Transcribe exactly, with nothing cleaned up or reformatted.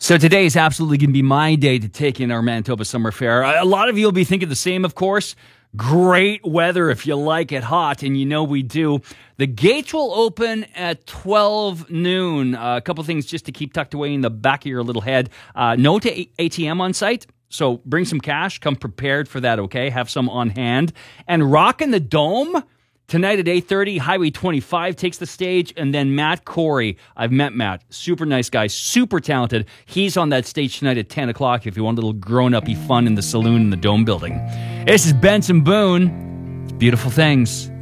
So today is absolutely going to be my day to take in our Manitoba Summer Fair. A lot of you will be thinking the same, of course. Great weather if you like it hot, and you know we do. The gates will open at twelve noon. Uh, a couple things just to keep tucked away in the back of your little head. Uh, no to A T M on site, so bring some cash. Come prepared for that, okay? Have some on hand. And Rockin' the Dome tonight at eight thirty, Highway twenty-five takes the stage, and then Matt Corey. I've met Matt. Super nice guy, super talented. He's on that stage tonight at ten o'clock if you want a little grown-up-y fun in the saloon in the Dome building. This is Benson Boone. It's Beautiful Things.